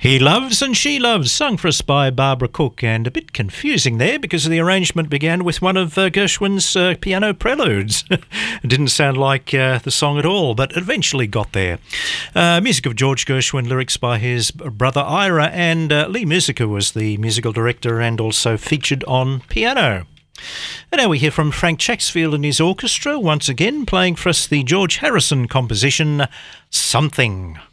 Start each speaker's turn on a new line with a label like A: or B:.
A: He Loves and She Loves, sung for us by Barbara Cook, and a bit confusing there because the arrangement began with one of Gershwin's piano preludes. It didn't sound like the song at all, but eventually got there. Music of George Gershwin, lyrics by his brother Ira, and Lee Musica was the musical director and also featured on piano. And now we hear from Frank Chacksfield and his orchestra, once again playing for us the George Harrison composition, Something.